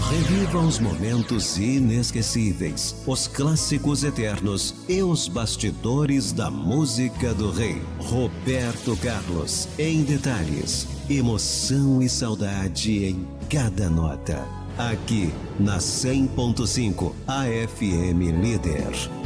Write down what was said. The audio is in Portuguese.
Reviva os momentos inesquecíveis, os clássicos eternos e os bastidores da música do rei. Roberto Carlos, em detalhes, emoção e saudade em cada nota. Aqui na 100.5 AFM Líder.